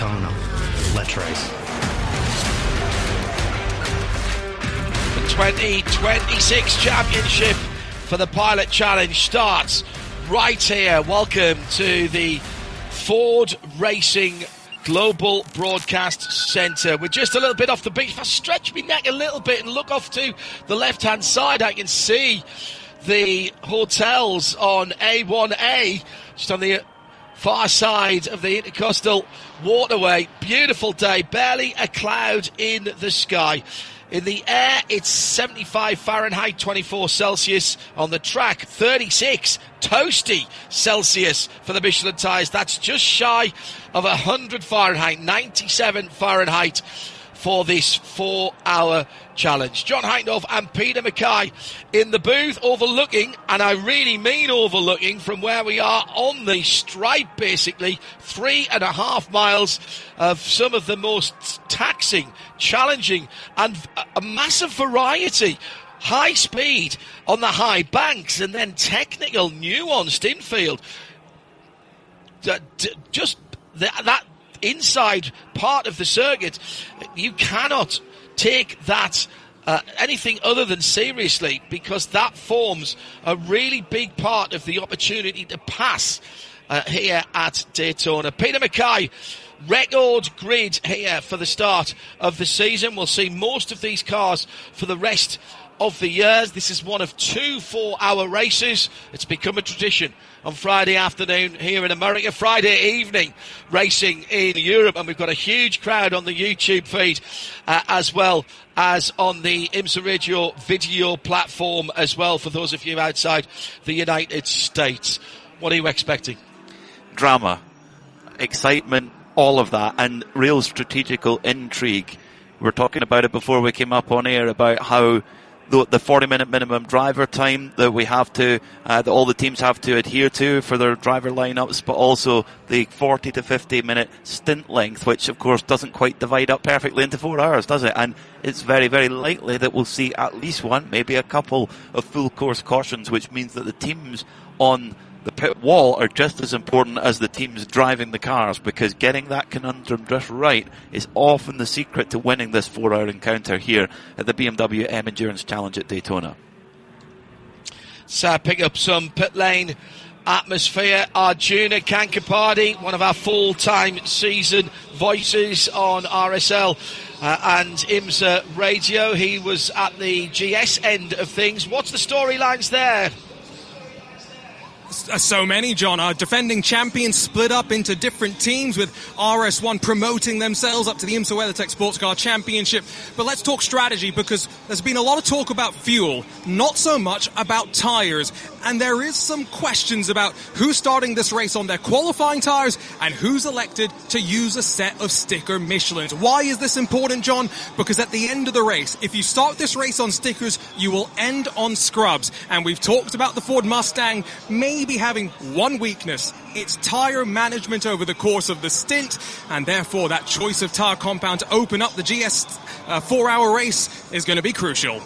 Daytona. Let's race. The 2026 championship for the Pilot Challenge starts right here. Welcome to the Ford Racing Global Broadcast Centre. We're just a little bit off the beach. If I stretch my neck a little bit and look off to the left-hand side, I can see the hotels on A1A, just on the far side of the Intercoastal Waterway. Beautiful day, barely a cloud in the sky. In the air, it's 75 Fahrenheit, 24 Celsius. On the track, 36 toasty Celsius for the Michelin tyres. That's just shy of 100 Fahrenheit, 97 Fahrenheit for this 4-hour challenge. John Heitendorf and Peter Mackay in the booth, overlooking, and I really mean overlooking, from where we are on the stripe, basically 3.5 miles of some of the most taxing, challenging, and a massive variety. High speed on the high banks, and then technical, nuanced infield. Just that inside part of the circuit, you cannot take that anything other than seriously, because that forms a really big part of the opportunity to pass here at Daytona. Peter Mackay, record grid here for the start of the season. We'll see most of these cars for the rest of the years. This is one of 2 4-hour races. It's become a tradition on Friday afternoon here in America, Friday evening racing in Europe, and we've got a huge crowd on the YouTube feed as well as on the IMSA Radio video platform as well, for those of you outside the United States. What are you expecting? Drama, excitement, all of that, and real strategical intrigue. We were talking about it before we came up on air about how the 40-minute minimum driver time that we have to, that all the teams have to adhere to for their driver lineups, but also the 40 to 50-minute stint length, which of course doesn't quite divide up perfectly into 4 hours, does it? And it's very, very likely that we'll see at least one, maybe a couple of full course cautions, which means that the teams on the pit wall are just as important as the teams driving the cars, because getting that conundrum just right is often the secret to winning this 4-hour encounter here at the BMW M Endurance Challenge at Daytona. So pick up some pit lane atmosphere. Arjuna Kankapati, one of our full-time season voices on RSL and IMSA Radio. He was at the GS end of things. What's the storylines there? So many, John. Our defending champions split up into different teams, with RS1 promoting themselves up to the IMSA WeatherTech Sports Car Championship. But let's talk strategy, because there's been a lot of talk about fuel, not so much about tyres. And there is some questions about who's starting this race on their qualifying tyres and who's elected to use a set of sticker Michelins. Why is this important, John? Because at the end of the race, if you start this race on stickers, you will end on scrubs. And we've talked about the Ford Mustang maybe having one weakness. It's tyre management over the course of the stint, and therefore that choice of tyre compound to open up the GS 4-hour race is going to be crucial.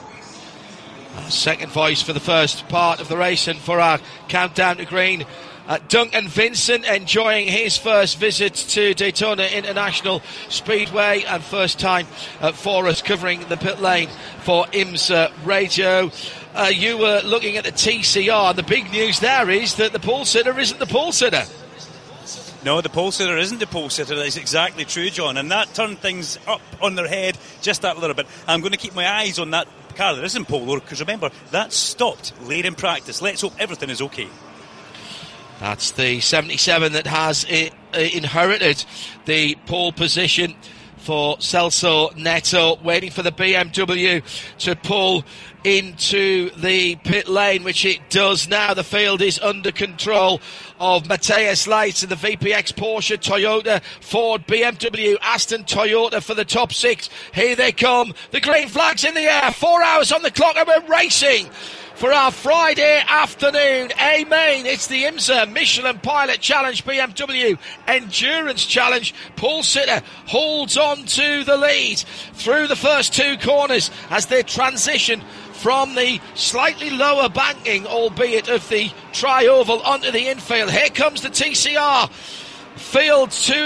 Second voice for the first part of the race, and for our countdown to green, Duncan Vincent enjoying his first visit to Daytona International Speedway, and first time for us covering the pit lane for IMSA Radio. You were looking at the TCR. The big news there is that the pole sitter isn't the pole sitter. No, the pole sitter isn't the pole sitter. That's exactly true, John. And that turned things up on their head just that little bit. I'm going to keep my eyes on that car that isn't pole, because remember, that stopped late in practice. Let's hope everything is okay. That's the 77 that has inherited the pole position for Celso Neto, waiting for the BMW to pull into the pit lane, which it does now. The field is under control of Matthias Leitz and the VPX, Porsche, Toyota, Ford, BMW, Aston, Toyota for the top 6. Here they come. The green flag's in the air. 4 hours on the clock, and we're racing for our Friday afternoon A-Main. It's the IMSA Michelin Pilot Challenge BMW Endurance Challenge. Paul Sitter holds on to the lead through the first 2 corners as they transition from the slightly lower banking, albeit of the tri-oval, onto the infield. Here comes the TCR field to the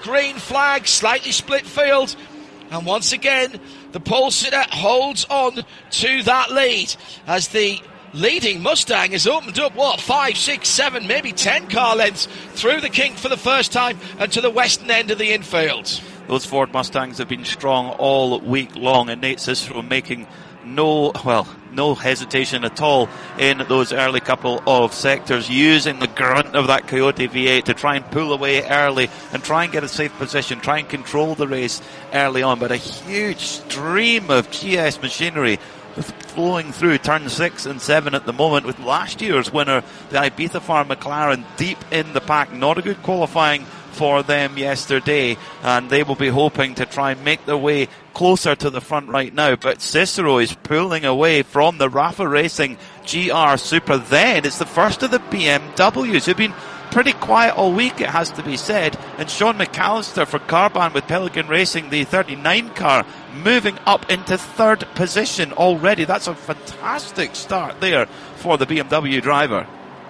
green flag, slightly split field. And once again, the pole sitter holds on to that lead as the leading Mustang has opened up, 5, 6, 7, maybe 10 car lengths through the kink for the first time and to the western end of the infield. Those Ford Mustangs have been strong all week long, and Nate Cicero making no hesitation at all in those early couple of sectors, using the grunt of that Coyote V8 to try and pull away early and try and get a safe position, try and control the race early on. But a huge stream of GS machinery flowing through turn 6 and 7 at the moment, with last year's winner, the Ibiza Farm McLaren, deep in the pack. Not a good qualifying for them yesterday, and they will be hoping to try and make their way closer to the front right now. But Cicero is pulling away from the Rafa Racing GR Supra. Then it's the first of the BMWs who've been pretty quiet all week, it has to be said, and Sean McAllister for Carbahn with Pelican Racing, the 39 car, moving up into third position already. That's a fantastic start there for the BMW driver.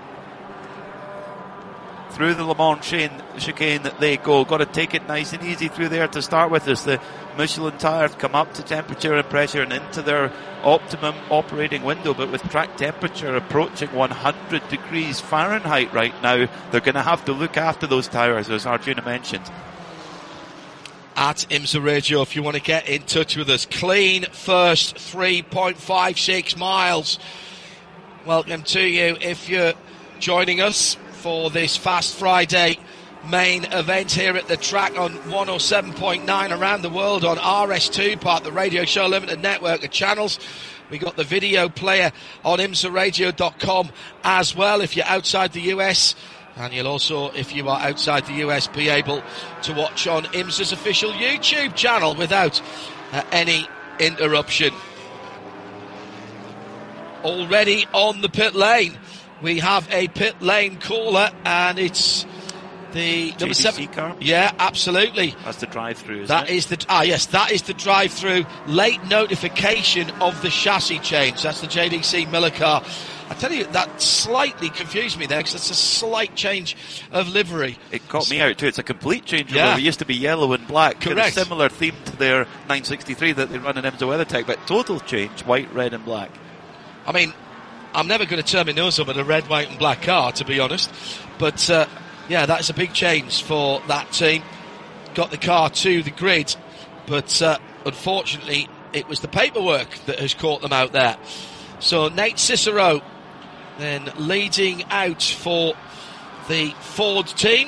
Through the Le Mans chicane that they go. Got to take it nice and easy through there to start with, as the Michelin tyres come up to temperature and pressure and into their optimum operating window. But with track temperature approaching 100 degrees Fahrenheit right now, they're going to have to look after those tyres, as Arjuna mentioned. At IMSA Radio, if you want to get in touch with us. Clean first 3.56 miles. Welcome to you if you're joining us for this Fast Friday main event here at the track on 107.9 around the world on RS2, part of the Radio Show Limited network of channels. We got the video player on IMSARadio.com as well if you're outside the US, and you'll also, if you are outside the US, be able to watch on IMSA's official YouTube channel without any interruption. Already on the pit lane, we have a pit lane caller, and it's the number 7 car. Yeah, absolutely. That's the drive-through. That is the drive-through. Late notification of the chassis change. That's the JDC Miller car. I tell you, that slightly confused me there, because it's a slight change of livery. It caught me out too. It's a complete change of Yeah. livery. It used to be yellow and black. Correct. A similar theme to their 963 that they run in IMSA WeatherTech, but total change: white, red, and black. I mean, I'm never going to turn my nose up at a red, white and black car, to be honest. But, yeah, that's a big change for that team. Got the car to the grid, but unfortunately it was the paperwork that has caught them out there. So Nate Cicero then leading out for the Ford team,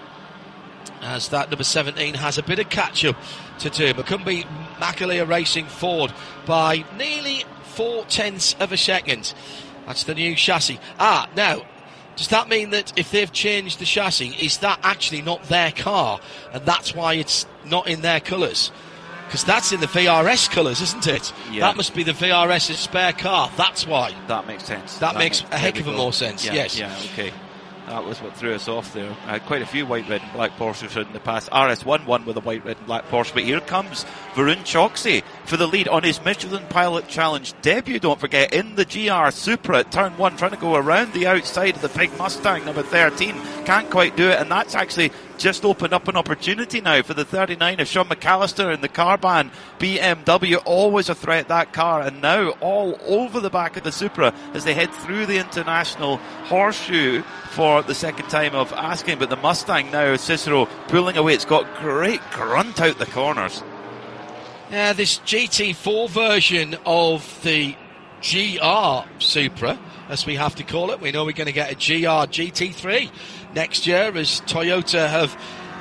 as that number 17 has a bit of catch-up to do. Macumbi Macaleer Racing Ford by nearly 0.4 of a second. That's the new chassis. Now, does that mean that if they've changed the chassis, is that actually not their car, and that's why it's not in their colours? Because that's in the VRS colours, isn't it? Yeah. That must be the VRS's spare car. That's why. That makes sense. That makes a heck of a more sense. Yeah, yes. Yeah, okay. That was what threw us off there. Quite a few white, red and black Porsches in the past. RS1 won with a white, red and black Porsche. But here comes Varun Choksi for the lead on his Michelin Pilot Challenge debut, don't forget, in the GR Supra at turn 1, trying to go around the outside of the big Mustang, number 13. Can't quite do it, and that's actually just opened up an opportunity now for the 39 of Sean McAllister in the Carbahn BMW. Always a threat, that car, and now all over the back of the Supra as they head through the International Horseshoe for the second time of asking. But the Mustang now, Cicero pulling away. It's got great grunt out the corners. Yeah, this GT4 version of the GR Supra, as we have to call it. We know we're going to get a GR GT3 next year, as Toyota have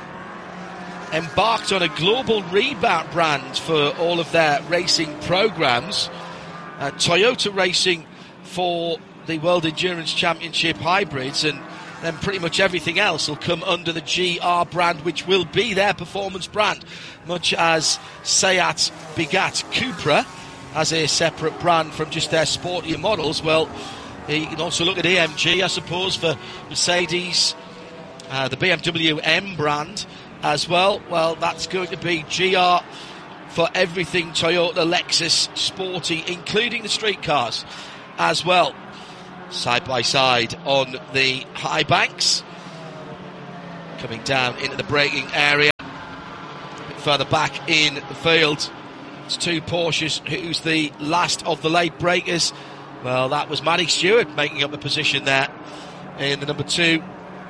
embarked on a global rebrand for all of their racing programs. Toyota Racing for the World Endurance Championship hybrids, and then pretty much everything else will come under the GR brand, which will be their performance brand, much as Seat begat Cupra as a separate brand from just their sportier models. Well, you can also look at AMG, I suppose, for Mercedes, the BMW M brand as well. Well, that's going to be GR for everything Toyota, Lexus, sporty, including the street cars as well. Side by side on the high banks, coming down into the braking area. further back in the field. It's two Porsches. Who's the last of the late breakers? Well, that was Maddie Stewart making up the position there in the number 2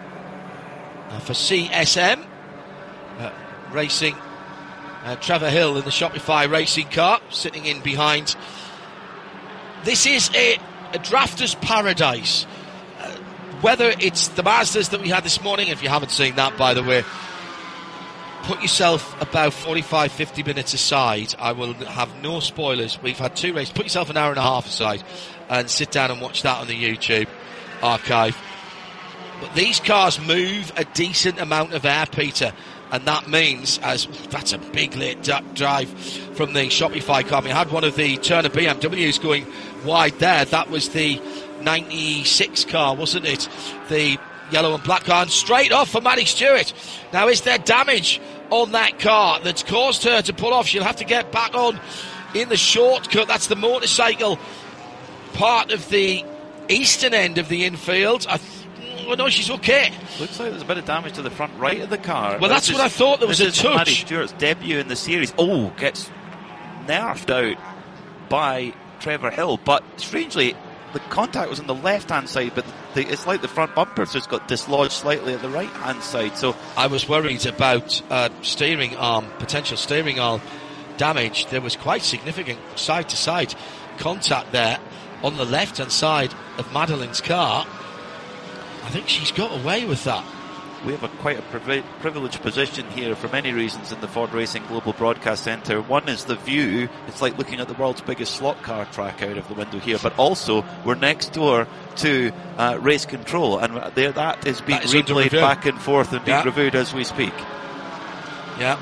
for CSM Racing. Trevor Hill in the Shopify racing car, sitting in behind. This is a drafter's paradise. Whether it's the Mazdas that we had this morning, if you haven't seen that, by the way, put yourself about 45-50 minutes aside. I will have no spoilers. We've had 2 races. Put yourself an hour and a half aside and sit down and watch that on the YouTube archive. But these cars move a decent amount of air, Peter, and that means, that's a big late drive from the Shopify car. I mean, I had one of the Turner BMWs going wide there. That was the 96 car, wasn't it? The yellow and black car, and straight off for Maddie Stewart. Now, is there damage on that car that's caused her to pull off? She'll have to get back on in the shortcut. That's the motorcycle part of the eastern end of the infield. No, she's okay. Looks like there's a bit of damage to the front right of the car. Well, that's what I thought. There was a touch. Maddie Stewart's debut in the series. Gets nerfed out by Trevor Hill. But strangely, the contact was on the left-hand side, but it's like the front bumper's just got dislodged slightly at the right-hand side. So I was worried about potential steering arm damage. There was quite significant side-to-side contact there on the left-hand side of Madeline's car. I think she's got away with that. We have quite a privileged position here for many reasons in the Ford Racing Global Broadcast Centre. One is the view. It's like looking at the world's biggest slot car track out of the window here. But also, we're next door to race control. And that is being replayed back and forth and being reviewed as we speak. Yeah.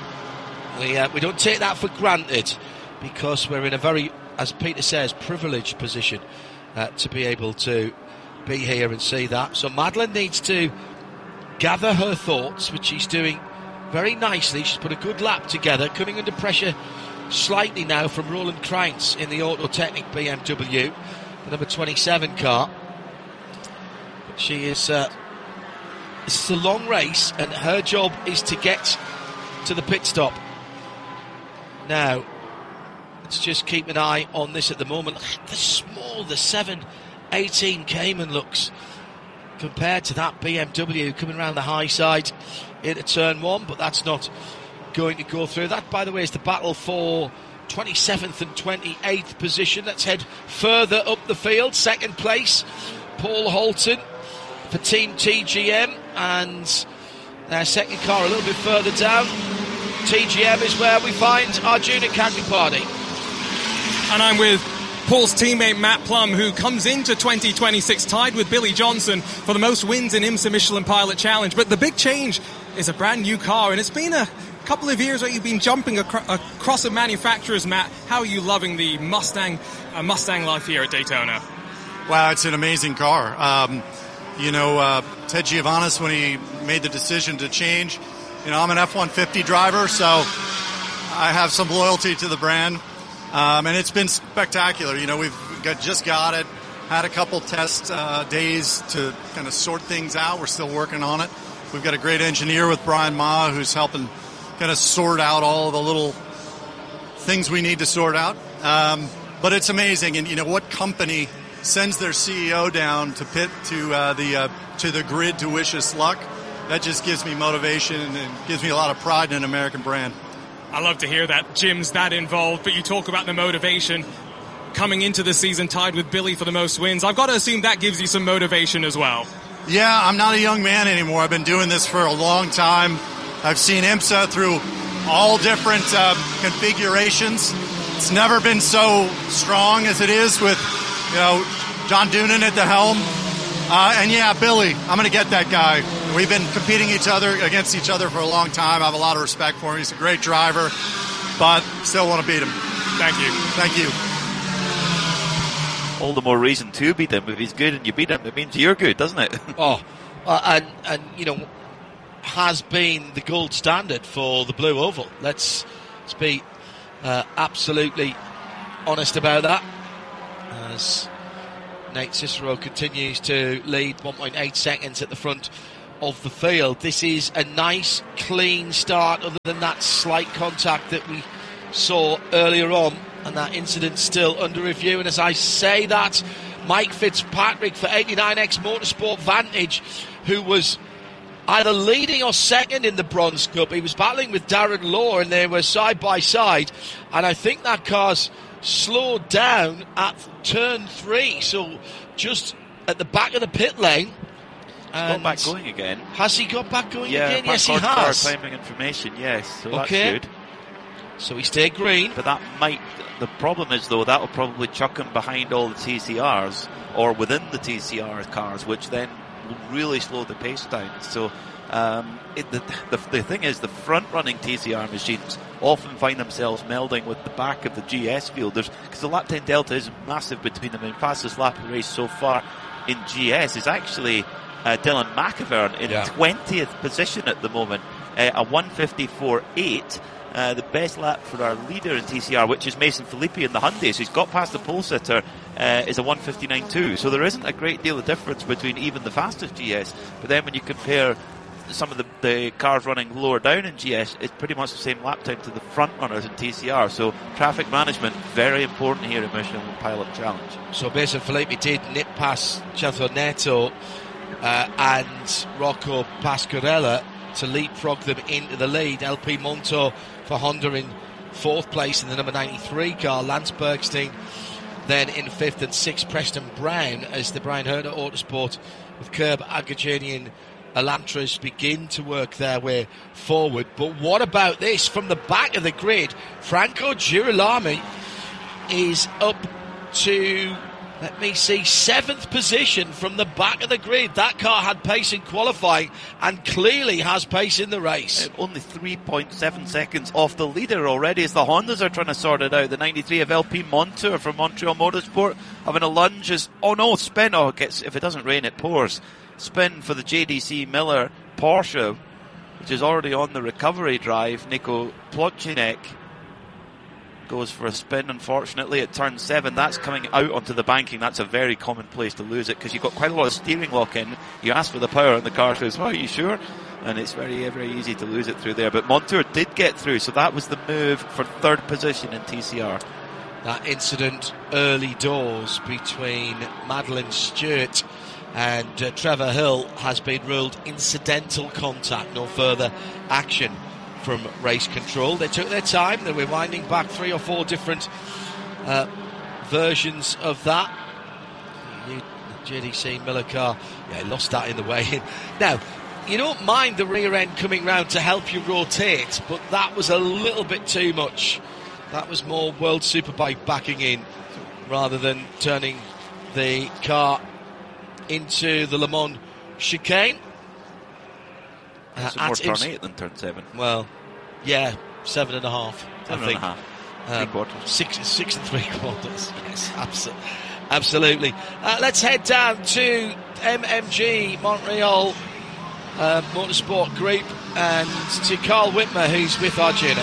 We don't take that for granted, because we're in a very, as Peter says, privileged position to be able to be here and see that. So Madeline needs to gather her thoughts, which she's doing very nicely. She's put a good lap together, coming under pressure slightly now from Roland Kreintz in the Autotechnic BMW, the number 27 car. But she is this is a long race, and her job is to get to the pit stop. Now, let's just keep an eye on this at the moment. The 718 Cayman looks, compared to that BMW coming around the high side into turn 1, but that's not going to go through. That, by the way, is the battle for 27th and 28th position. Let's head further up the field. Second place, Paul Holton for Team TGM, and their second car a little bit further down. TGM is where we find Arjuna Kagripati. And I'm with Paul's teammate Matt Plum, who comes into 2026 tied with Billy Johnson for the most wins in IMSA Michelin Pilot Challenge. But the big change is a brand new car, and it's been a couple of years where you've been jumping across the manufacturers. Matt, how are you loving the Mustang life here at Daytona? Wow, it's an amazing car. Ted Giovannis, when he made the decision to change, I'm an F-150 driver, so I have some loyalty to the brand. And it's been spectacular. We've just got it, had a couple test days to kind of sort things out. We're still working on it. We've got a great engineer with Brian Ma who's helping kind of sort out all the little things we need to sort out. But it's amazing. And, what company sends their CEO down to pit to the grid to wish us luck? That just gives me motivation and gives me a lot of pride in an American brand. I love to hear that Jim's that involved, but you talk about the motivation coming into the season tied with Billy for the most wins. I've got to assume that gives you some motivation as well. Yeah, I'm not a young man anymore. I've been doing this for a long time. I've seen IMSA through all different configurations. It's never been so strong as it is with, John Doonan at the helm. Billy, I'm going to get that guy. We've been competing against each other for a long time. I have a lot of respect for him. He's a great driver, but still want to beat him. Thank you. Thank you. All the more reason to beat him. If he's good and you beat him, it means you're good, doesn't it? Has been the gold standard for the Blue Oval. Let's be absolutely honest about that. As Nate Cicero continues to lead 1.8 seconds at the front of the field. This is a nice, clean start, other than that slight contact that we saw earlier on, and that incident still under review. And as I say that, Mike Fitzpatrick for 89X Motorsport Vantage, who was either leading or second in the Bronze Cup, he was battling with Darren Law, and they were side by side, and I think that car's slowed down at turn 3, so just at the back of the pit lane. Got back going again. Has he got back going yeah, again? Yes, he has. Timing information, yes. So okay. That's good. So he stayed green. But that might... The problem is, though, that will probably chuck him behind all the TCRs, or within the TCR cars, which then will really slow the pace down. So the thing is, the front-running TCR machines often find themselves melding with the back of the GS field. Because the lap time delta is massive between them. And fastest lap of the race so far in GS is actually Dylan McIvern in 20th position at the moment, a 1:54.8. The best lap for our leader in TCR, which is Mason Filippi in the Hyundai, so he's got past the pole sitter, is a 1:59.2. So there isn't a great deal of difference between even the fastest GS. But then when you compare some of the cars running lower down in GS, it's pretty much the same lap time to the front runners in TCR. So traffic management, very important here in Michelin Pilot Challenge. So Mason Filippi did nip past Celso Neto and Rocco Pasquarella to leapfrog them into the lead. LP Monto for Honda in 4th place in the number 93 car. Lance Bergstein then in 5th, and 6th Preston Brown as the Brian Herder Autosport with Curb, Agajani and Elantris begin to work their way forward. But what about this? From the back of the grid, Franco Girolami is up to, let me see, 7th position from the back of the grid. That car had pace in qualifying and clearly has pace in the race. Only 3.7 seconds off the leader already as the Hondas are trying to sort it out. The 93 of LP Montour from Montreal Motorsport having a lunge as, oh no, spin. Oh, if it doesn't rain, it pours. Spin for the JDC Miller Porsche, which is already on the recovery drive. Nico Plotchinek goes for a spin, unfortunately, at turn 7. That's coming out onto the banking. That's a very common place to lose it, because you've got quite a lot of steering lock in. You ask for the power and the car says, oh, are you sure? And it's very, very easy to lose it through there. But Montour did get through, so that was the move for 3rd position in TCR. That incident early doors between Madeline Stewart and Trevor Hill has been ruled incidental contact. No further action from race control. They took their time. They were winding back 3 or 4 different versions of that. New JDC Miller car, lost that in the way. Now, you don't mind the rear end coming round to help you rotate, but that was a little bit too much. That was more World Superbike backing in rather than turning the car into the Le Mans chicane. It's more turn 8 than turn 7. Well, yeah, 7.5. 7.5. 3/4. 6 3/4. Yes, absolutely. Let's head down to MMG Montreal Motorsport Group and to Carl Whitmer, who's with Arjuna.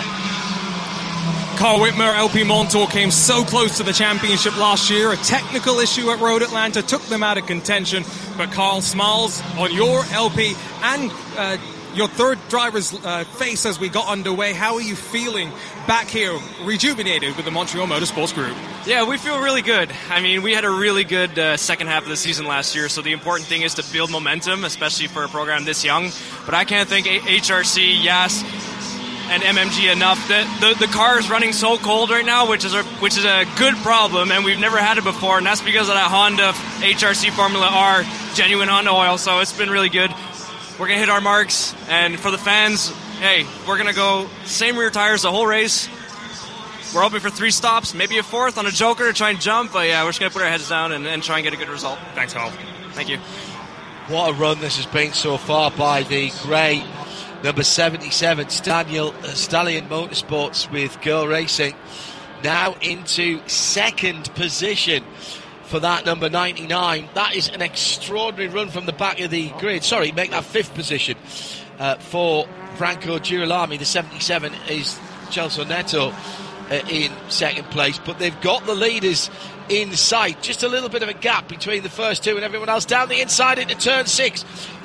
Carl Whitmer, LP Montour, came so close to the championship last year. A technical issue at Road Atlanta took them out of contention. But Carl, smiles on your LP and your third driver's face as we got underway. How are you feeling back here, rejuvenated with the Montreal Motorsports Group? Yeah, we feel really good. I mean, we had a really good second half of the season last year, so the important thing is to build momentum, especially for a program this young. But I can't thank HRC, Yas, and MMG enough. The car is running so cold right now, which is a good problem, and we've never had it before, and that's because of that Honda HRC Formula R genuine Honda oil. So it's been really good. We're gonna hit our marks, and for the fans, hey, we're gonna go same rear tires the whole race. We're hoping for 3 stops, maybe a 4th on a joker to try and jump, but yeah, we're just gonna put our heads down and try and get a good result. Thanks, Carl. Thank you. What a run this has been so far by the grey number 77 Stallion Motorsports with Girl Racing, now into 2nd position for that number 99. That is an extraordinary run from the back of the grid. Sorry, make that 5th position for Franco Girolami. The 77 is Celso Neto in 2nd place, but they've got the leaders in sight. Just a little bit of a gap between the first 2 and everyone else. Down the inside into turn 6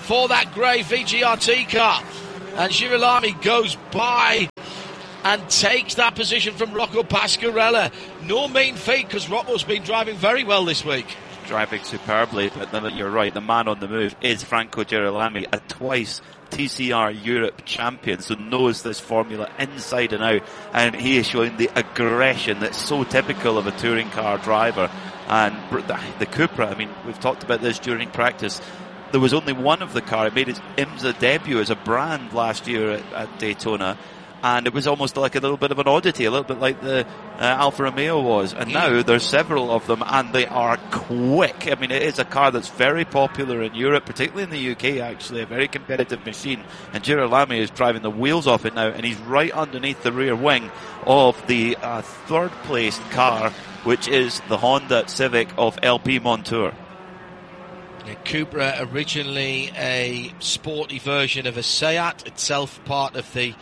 for that grey VGRT car. And Girolami goes by and takes that position from Rocco Pasquarella. No mean feat, because Rocco's been driving very well this week. Driving superbly, but then you're right, the man on the move is Franco Girolami, a twice TCR Europe champion, so knows this formula inside and out, and he is showing the aggression that's so typical of a touring car driver. And the Cupra, I mean, we've talked about this during practice. There was only one of the car. It made its IMSA debut as a brand last year at Daytona, and it was almost like a little bit of an oddity, a little bit like the Alfa Romeo was. And now there's several of them, and they are quick. I mean, it is a car that's very popular in Europe, particularly in the UK, actually, a very competitive machine. And Girolami is driving the wheels off it now, and he's right underneath the rear wing of the third-placed car, which is the Honda Civic of LP Montour. Cupra, originally a sporty version of a Seat, itself part of the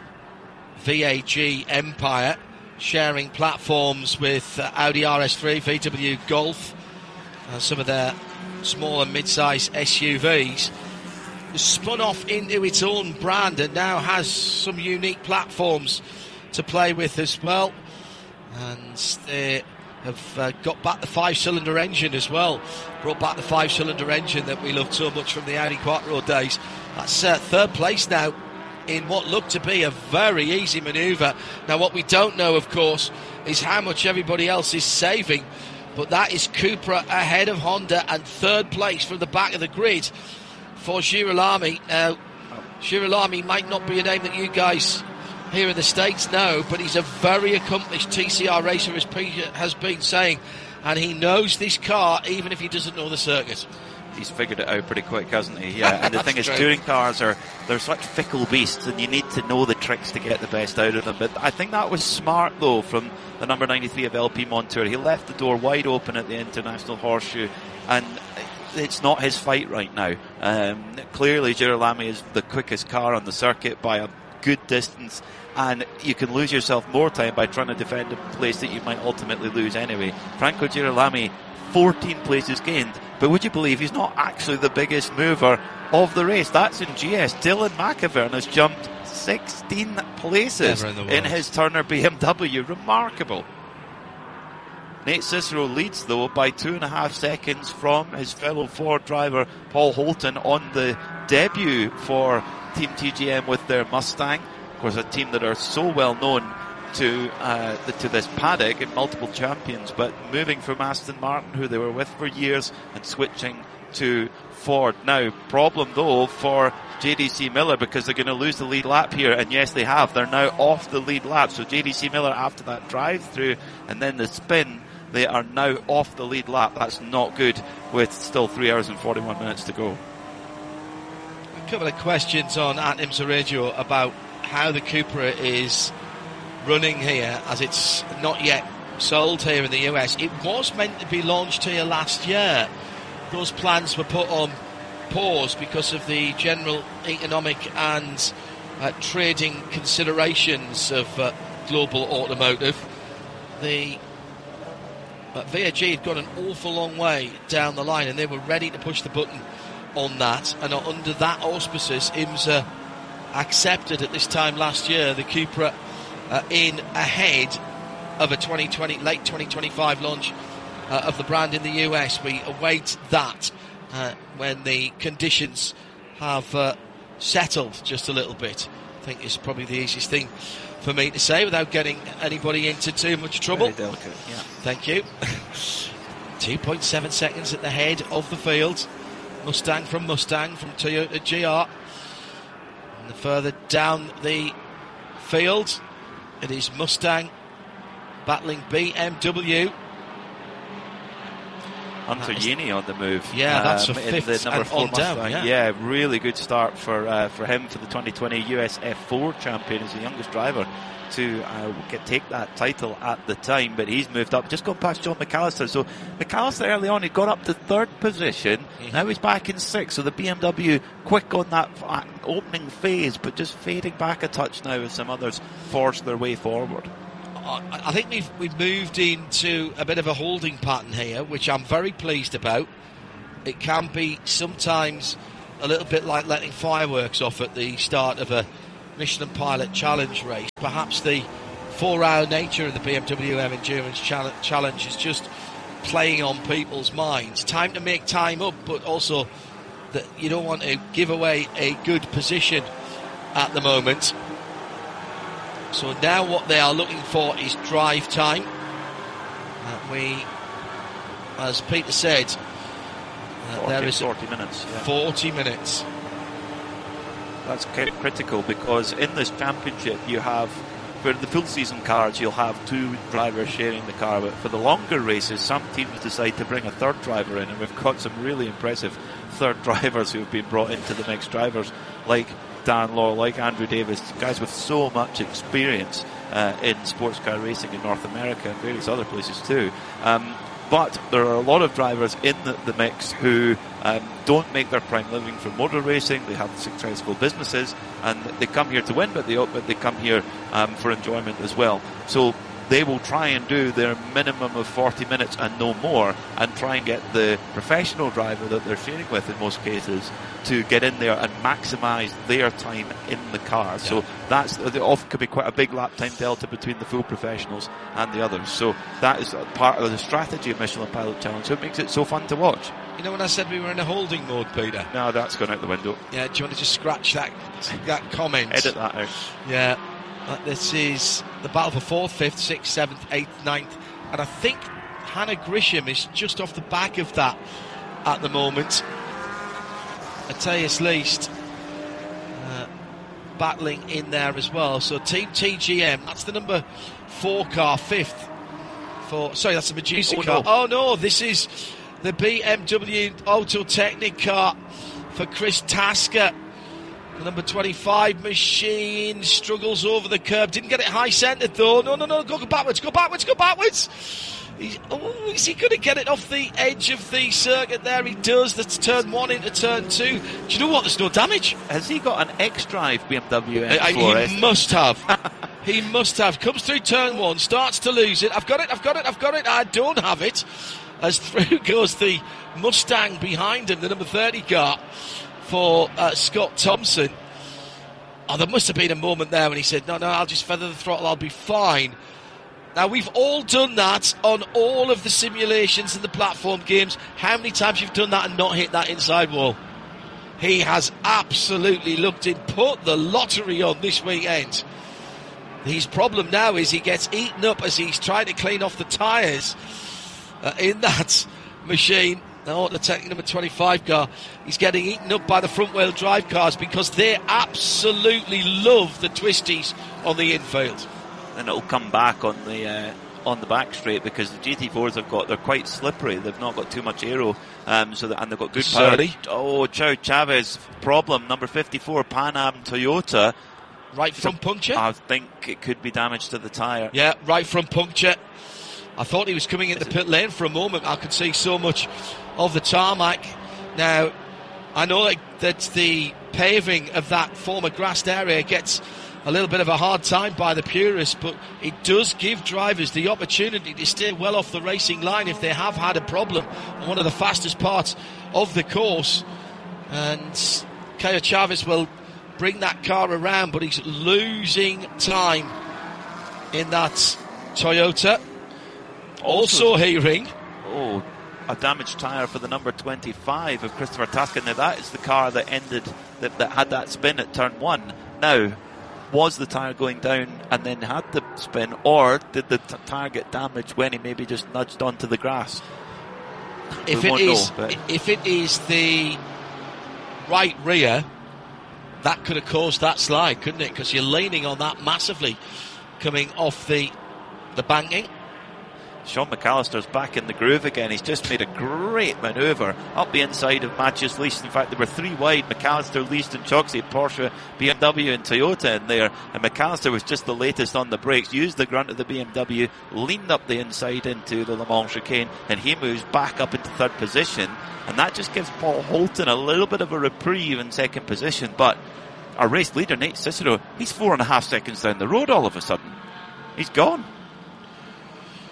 VAG empire, sharing platforms with Audi RS3, VW Golf, some of their small and mid-size SUVs. Spun off into its own brand and now has some unique platforms to play with as well. And they have got back the 5-cylinder engine as well. Brought back the 5-cylinder engine that we loved so much from the Audi Quattro days. That's third place now in what looked to be a very easy manoeuvre. Now, what we don't know, of course, is how much everybody else is saving. But that is Cupra ahead of Honda and third place from the back of the grid for Girolami. Now, Girolami might not be a name that you guys here in the States know, but he's a very accomplished TCR racer, as Peter has been saying, and he knows this car even if he doesn't know the circuit. He's figured it out pretty quick, hasn't he? Yeah, and the thing is, touring cars they're such fickle beasts, and you need to know the tricks to get the best out of them. But I think that was smart, though, from the number 93 of LP Montour. He left the door wide open at the International Horseshoe, and it's not his fight right now. Clearly, Girolami is the quickest car on the circuit by a good distance, and you can lose yourself more time by trying to defend a place that you might ultimately lose anyway. Franco Girolami, 14 places gained, but would you believe he's not actually the biggest mover of the race? That's in GS. Dylan McIvern has jumped 16 places in his Turner BMW. Remarkable. Nate Cicero leads, though, by 2.5 seconds from his fellow Ford driver Paul Holton on the debut for Team TGM with their Mustang. Of course, a team that are so well known to this paddock and multiple champions, but moving from Aston Martin, who they were with for years, and switching to Ford. Now, problem though for JDC Miller, because they're going to lose the lead lap here, and yes, they have. They're now off the lead lap. So JDC Miller, after that drive-through and then the spin, they are now off the lead lap. That's not good with still 3 hours and 41 minutes to go. A couple of questions on at IMSA Radio about how the Cupra is running here, as it's not yet sold here in the US. It was meant to be launched here last year. Those plans were put on pause because of the general economic and trading considerations of global automotive. The VAG had gone an awful long way down the line, and they were ready to push the button on that, and under that auspices, IMSA accepted at this time last year the Cupra in ahead of a 2020, late 2025 launch of the brand in the US. We await that when the conditions have settled just a little bit. I think it's probably the easiest thing for me to say without getting anybody into too much trouble. Very delicate, yeah. Thank you. 2.7 seconds at the head of the field. Mustang from Toyota GR. And further down the field, it is Mustang battling BMW. Hunter Yeany on the move. Yeah, that's a fifth in the number 4 Mustang. Down, yeah, really good start for him, for the 2020 US F4 champion. He's the youngest driver to take that title at the time, but he's moved up, just gone past John McAllister. So McAllister early on, he got up to third position. Now he's back in 6th. So the BMW quick on that opening phase, but just fading back a touch now as some others force their way forward. I think we've moved into a bit of a holding pattern here, which I'm very pleased about. It can be sometimes a little bit like letting fireworks off at the start of a Michelin Pilot Challenge race. Perhaps the 4-hour nature of the BMW M Endurance Challenge is just playing on people's minds. Time to make time up, but also that you don't want to give away a good position at the moment. So now what they are looking for is drive time. As Peter said, there is 40 minutes. Yeah. 40 minutes. That's critical, because in this championship you have, for the full season cars, you'll have 2 drivers sharing the car, but for the longer races some teams decide to bring a third driver in, and we've got some really impressive third drivers who have been brought into the mixed drivers, like Dan Law, like Andrew Davis, guys with so much experience in sports car racing in North America and various other places too. But there are a lot of drivers in the mix who don't make their prime living from motor racing. They have successful businesses and they come here to win, but they come here for enjoyment as well. So they will try and do their minimum of 40 minutes and no more, and try and get the professional driver that they're sharing with in most cases to get in there and maximise their time in the car. Yeah. So there often could be quite a big lap time delta between the full professionals and the others. So that is part of the strategy of Michelin Pilot Challenge. So it makes it so fun to watch. You know when I said we were in a holding mode, Peter? No, that's gone out the window. Yeah, do you want to just scratch that comment? Edit that out. Yeah. This is the battle for 4th, 5th, 6th, 7th, 8th, 9th, and I think Hannah Grisham is just off the back of that at the moment. Matthias Leist battling in there as well. So Team TGM, that's the number 4 car, 5th. Sorry, that's the Medusa car. No. Oh no, this is the BMW Autotechnic car for Chris Tasker. The number 25 machine struggles over the curb. Didn't get it high centred though. No. Go backwards. Is he going to get it off the edge of the circuit there? He does. That's turn 1 into turn 2. Do you know what? There's no damage. Has he got an X-Drive BMW M4? He must have. He must have. Comes through turn 1, starts to lose it. I've got it. I don't have it. As through goes the Mustang behind him, the number 30 car for Scott Thompson. Oh, there must have been a moment there when he said, no, I'll just feather the throttle, I'll be fine. Now, we've all done that on all of the simulations and the platform games. How many times you've done that and not hit that inside wall? He has absolutely looked in, put the lottery on this weekend. His problem now is he gets eaten up as he's trying to clean off the tyres in that machine. Now, the number 25 car, he's getting eaten up by the front-wheel drive cars because they absolutely love the twisties on the infield. And it'll come back on the back straight, because the GT4s they're quite slippery. They've not got too much aero, and they've got good power. Oh, Chow Chavez problem, number 54 Pan Am Toyota. Right front puncture? I think it could be damage to the tyre. Yeah, right front puncture. I thought he was coming into pit lane for a moment. I could see so much of the tarmac. Now, I know that the paving of that former grassed area gets a little bit of a hard time by the purists, but it does give drivers the opportunity to stay well off the racing line if they have had a problem on one of the fastest parts of the course. And Caio Chavez will bring that car around, but he's losing time in that Toyota. Also hearing. Oh, a damaged tyre for the number 25 of Christopher Tasker. Now, that is the car that that had that spin at turn 1. Now, was the tyre going down and then had the spin, or did the tyre get damaged when he maybe just nudged onto the grass? If it is the right rear, that could have caused that slide, couldn't it? Because you're leaning on that massively coming off the banking. Sean McAllister's back in the groove again. He's just made a great manoeuvre up the inside of Matthias Leist. In fact, there were 3 wide: McAllister, Leist and Choksey, Porsche, BMW and Toyota in there. And McAllister was just the latest on the brakes, used the grunt of the BMW, leaned up the inside into the Le Mans chicane, and he moves back up into 3rd position. And that just gives Paul Holton a little bit of a reprieve in 2nd position. But our race leader, Nate Cicero, he's 4.5 seconds down the road all of a sudden. He's gone.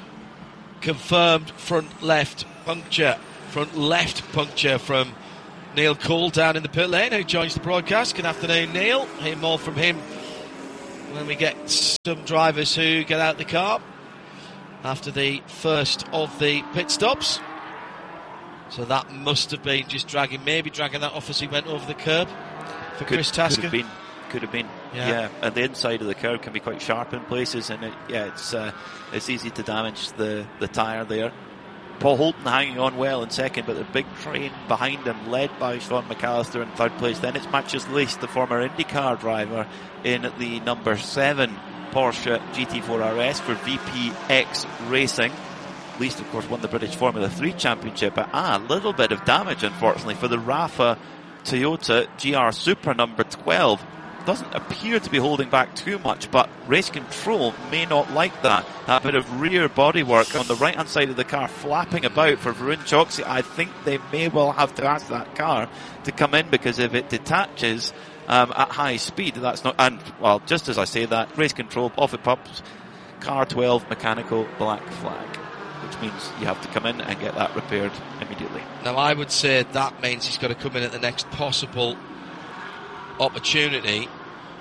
Confirmed front left puncture from Neil Cole down in the pit lane, who joins the broadcast. Good afternoon, Neil. Hear more from him when we get some drivers who get out the car after the first of the pit stops. So that must have been just dragging that off as he went over the curb for Chris Tasker. Could have been. Yeah. And the inside of the curb can be quite sharp in places, and it's easy to damage the tyre there. Paul Holton hanging on well in second, but the big train behind him, led by Sean McAllister in third place. Then it's Matthias Leist, the former IndyCar driver, in the number 7 Porsche GT4 RS for VPX Racing. Leist, of course, won the British Formula 3 Championship, but a little bit of damage, unfortunately, for the Rafa Toyota GR Supra number 12. Doesn't appear to be holding back too much, but Race Control may not like that. That bit of rear bodywork on the right hand side of the car flapping about for Varun Choksi. I think they may well have to ask that car to come in, because if it detaches at high speed, that's not. And well, just as I say that, Race Control off it pops. Car 12 mechanical black flag, which means you have to come in and get that repaired immediately. Now, I would say that means he's got to come in at the next possible opportunity.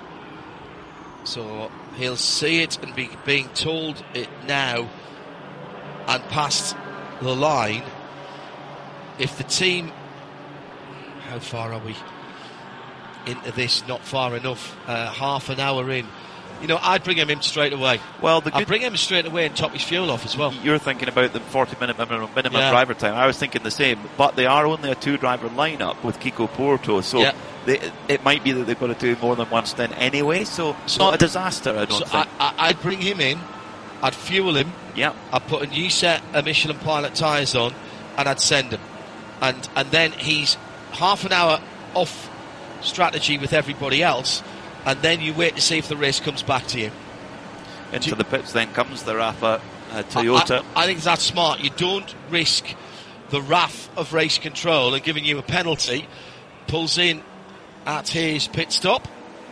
So he'll see it and be being told it now and past the line. If the team, how far are we into this? Not far enough. Half an hour in. You know, I'd bring him in straight away. Well, I'd bring him straight away and top his fuel off as well. You're thinking about the 40-minute minimum driver time. I was thinking the same, but they are only a 2-driver lineup with Kiko Porto, so it might be that they've got to do more than one stint anyway, so it's not a disaster, I don't think. I'd bring him in, I'd fuel him, I'd put a new set of Michelin Pilot tyres on, and I'd send him. And then he's half an hour off strategy with everybody else, and then you wait to see if the race comes back to you. Into the pits then comes the Rafa Toyota. I think that's smart. You don't risk the wrath of Race Control and giving you a penalty. Pulls in at his pit stop.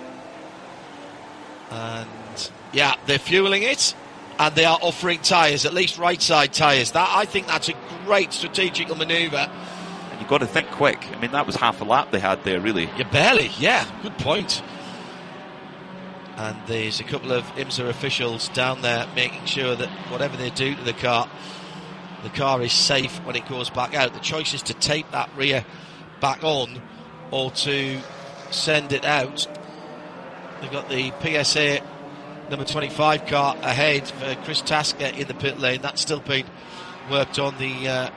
And, they're fueling it. And they are offering tyres, at least right side tyres. I think that's a great strategical manoeuvre. And you've got to think quick. I mean, that was half a lap they had there, really. Barely, good point. And there's a couple of IMSA officials down there making sure that whatever they do to the car is safe when it goes back out. The choice is to tape that rear back on or to send it out. They've got the PSA number 25 car ahead for Chris Tasker in the pit lane. That's still being worked on, the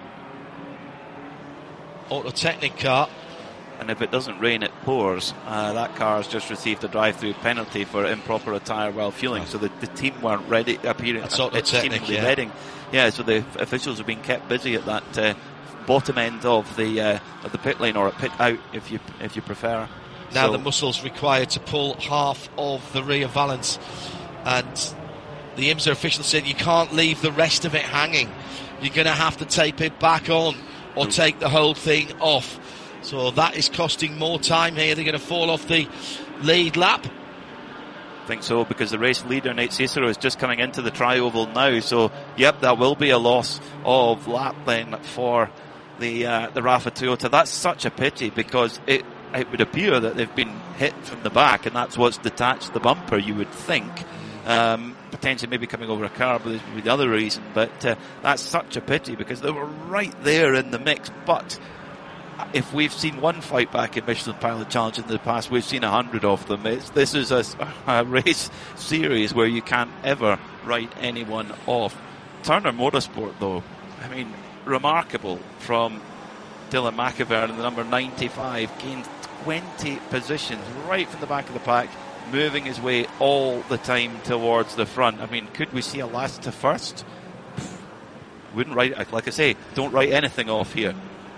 Autotechnic car. And if it doesn't rain, it pours. That car has just received a drive-through penalty for improper attire while fueling. So the team weren't ready, seemingly ready. So the officials have been kept busy at that bottom end of the pit lane, or a pit out, if you prefer. Now the muscle's required to pull half of the rear valance, and the IMSA official said you can't leave the rest of it hanging. You're going to have to tape it back on or take the whole thing off. So that is costing more time here. They're going to fall off the lead lap. I think so, because the race leader, Nate Cicero, is just coming into the tri-oval now. So, that will be a loss of lap then for the Rafa Toyota. That's such a pity, because it would appear that they've been hit from the back, and that's what's detached the bumper, you would think. Potentially maybe coming over a car, but this would be the other reason. But that's such a pity, because they were right there in the mix. But if we've seen one fight back in Michelin Pilot Challenge in the past, we've seen 100 of them. This is a race series where you can't ever write anyone off. Turner Motorsport, though, I mean, remarkable from Dylan McIver in the number 95, gained 20 positions right from the back of the pack, moving his way all the time towards the front. I mean, could we see a last to first? Wouldn't write, like I say, don't write anything off here.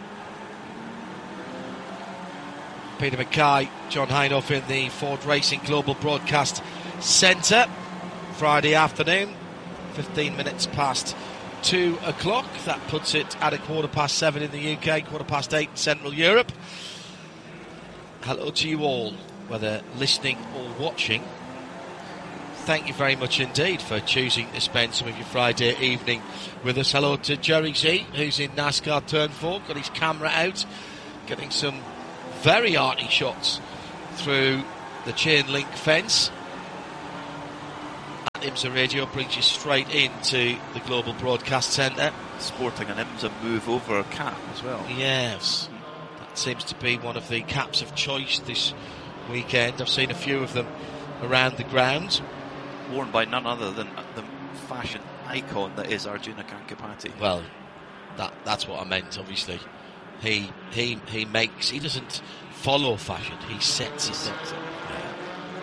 Peter Mackay, John Hindhaugh in the Ford Racing Global Broadcast Centre. Friday afternoon, 15 minutes past 2 o'clock. That puts it at 7:15 in the UK, 8:15 in Central Europe. Hello to you all, whether listening or watching. Thank you very much indeed for choosing to spend some of your Friday evening with us. Hello to Jerry Z, who's in NASCAR Turn 4, got his camera out, getting some very arty shots through the chain link fence. And IMSA Radio brings you straight into the Global Broadcast Centre. Sporting an IMSA move over cap as well. Yes, that seems to be one of the caps of choice this weekend. I've seen a few of them around the grounds. Worn by none other than the fashion icon that is Arjuna Kankapati. Well, that's what I meant, obviously. He doesn't follow fashion, he sets it. Yeah.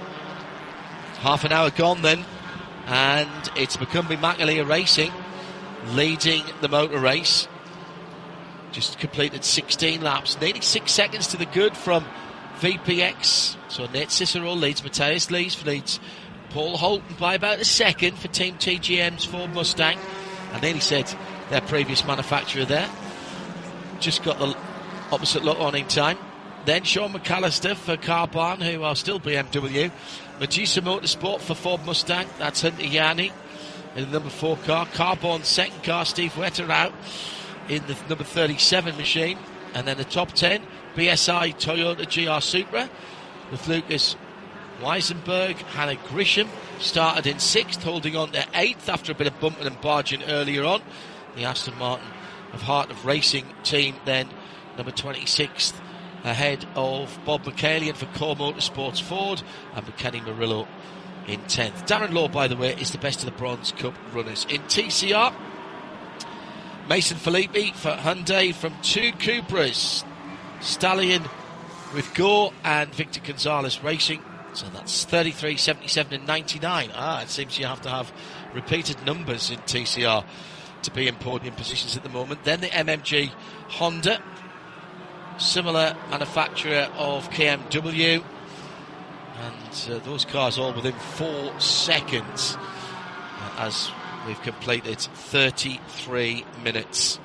Half an hour gone then, and it's Macumbi McAleer Racing leading the motor race. Just completed 16 laps, nearly 6 seconds to the good from VPX. So Nate Cicero leads, Matthias Lees leads Paul Holton by about a second for Team TGM's Ford Mustang. I nearly said their previous manufacturer there. Just got the opposite look on in time. Then Sean McAllister for Carbon, who are still BMW. Medusa Motorsport for Ford Mustang. That's Hunter Yanni in the number 4 car. Carbon second car, Steve Wetter out in the number 37 machine. And then the top 10, BSI Toyota GR Supra with Lucas Weisenberg. Hannah Grisham started in 6th, holding on to 8th after a bit of bumping and barging earlier on. The Aston Martin of Heart of Racing team then number 26th, ahead of Bob McCallion for Core Motorsports Ford, and Kenny Murillo in 10th. Darren Law, by the way, is the best of the Bronze Cup runners. In TCR, Mason Filippi for Hyundai from 2 Cupras, Stallion with Gore, and Victor Gonzalez Racing. So that's 33, 77 and 99. It seems you have to have repeated numbers in TCR to be in podium positions at the moment. Then the MMG Honda, similar manufacturer of KMW, and those cars all within 4 seconds as we've completed 33 minutes.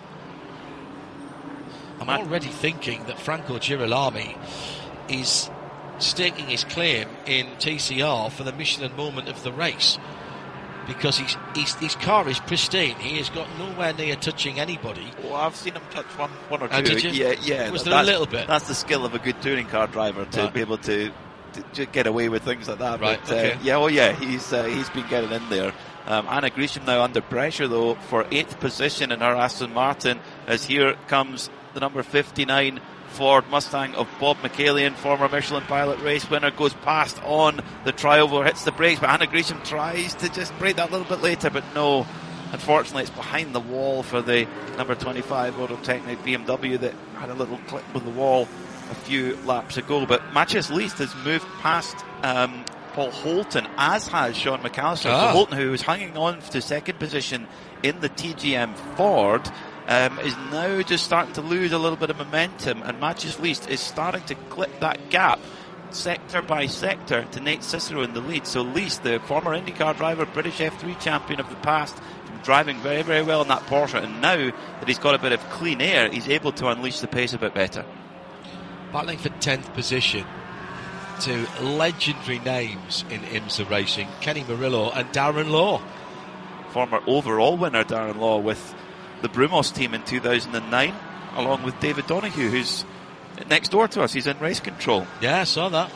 I'm already thinking that Franco Girolami is staking his claim in TCR for the Michelin moment of the race, because his car is pristine. He has got nowhere near touching anybody. Well, I've seen him touch one or two. Oh, did you? Yeah. Was there a little bit? That's the skill of a good touring car driver to be able to get away with things like that. Right. But, okay. He's been getting in there. Anna Grisham now under pressure though for 8th position in her Aston Martin, as here comes the number 59 Ford Mustang of Bob McCallion, former Michelin pilot race winner, goes past on the trioval, hits the brakes, but Anna Grisham tries to just brake that a little bit later, but no, unfortunately it's behind the wall for the number 25 Autotechnic BMW that had a little clip with the wall a few laps ago. But Matthias Leist has moved past Paul Holton, as has Sean McAllister. So Holton, who was hanging on to 2nd position in the TGM Ford, is now just starting to lose a little bit of momentum, and Matthias Leist is starting to clip that gap sector by sector to Nate Cicero in the lead. So Leist, the former IndyCar driver, British F3 champion of the past, driving very, very well in that Porsche, and now that he's got a bit of clean air, he's able to unleash the pace a bit better. Battling for 10th position to legendary names in IMSA racing, Kenny Murillo and Darren Law. Former overall winner Darren Law with the Brumos team in 2009, along with David Donoghue, who's next door to us. He's in race control. Yeah, I saw that.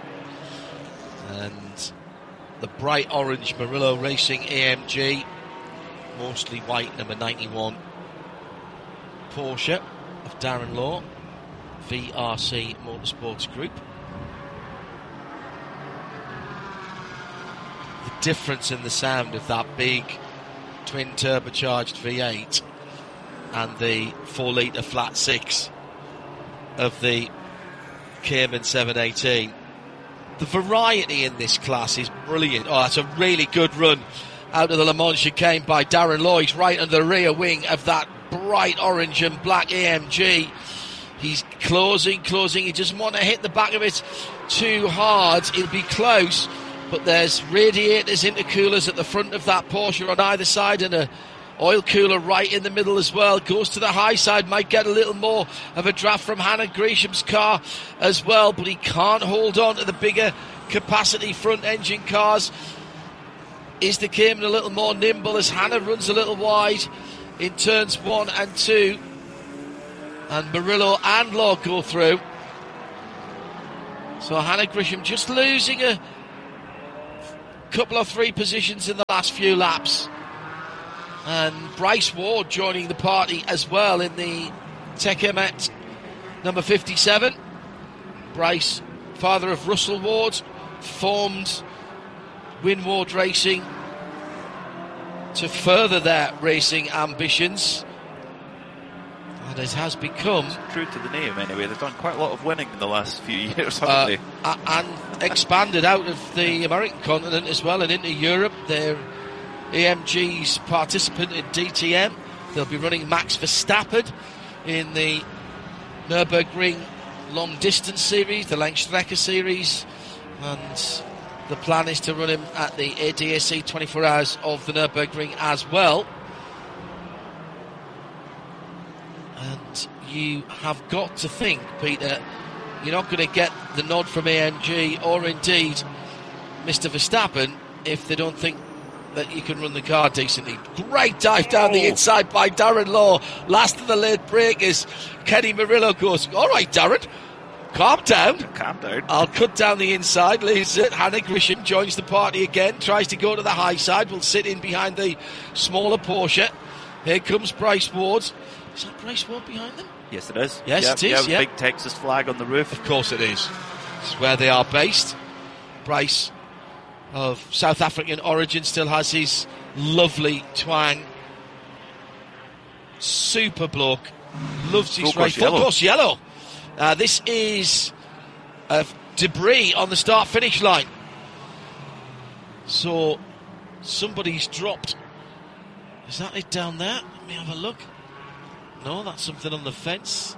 And the bright orange Murillo Racing AMG, mostly white, number 91 Porsche of Darren Law, VRC Motorsports Group. The difference in the sound of that big twin turbocharged V8 and the 4 litre flat 6 of the Cayman 718. The variety in this class is brilliant. Oh, that's a really good run out of the Le Mans chicane by Darren Law. He's right under the rear wing of that bright orange and black AMG. He's closing. He doesn't want to hit the back of it too hard. He'll be close, but there's radiators, intercoolers at the front of that Porsche on either side, and a oil cooler right in the middle as well. Goes to the high side, might get a little more of a draft from Hannah Grisham's car as well, but he can't hold on to the bigger capacity front engine cars. Is the Cayman a little more nimble as Hannah runs a little wide in turns 1 and 2, and Murillo and Law go through. So Hannah Grisham just losing a couple of 3 positions in the last few laps. And Bryce Ward joining the party as well in the Tech Emet number 57. Bryce, father of Russell Ward, formed Winward Racing to further their racing ambitions. And it has become... It's true to the name anyway. They've done quite a lot of winning in the last few years, haven't they? And expanded out of the American continent as well and into Europe. They're AMG's participant in DTM. They'll be running Max Verstappen in the Nürburgring Long Distance Series, the Langstrecke Series, and the plan is to run him at the ADAC 24 Hours of the Nürburgring as well. And you have got to think, Peter, you're not going to get the nod from AMG or indeed Mr. Verstappen if they don't think that you can run the car decently. Great dive down the inside by Darren Law. Last of the late breakers. Kenny Murillo goes, all right, Darren, calm down. Calm down. I'll cut down the inside. Leaves it. Hannah Grisham joins the party again. Tries to go to the high side. Will sit in behind the smaller Porsche. Here comes Bryce Ward. Is that Bryce Ward behind them? Yes, it is. Yes, it is. Yeah, big Texas flag on the roof. Of course it is. This is where they are based. Bryce, of South African origin, still has his lovely twang. Super bloke. Loves his race. Full course yellow. This is debris on the start-finish line. So somebody's dropped. Is that it down there? Let me have a look. No, that's something on the fence.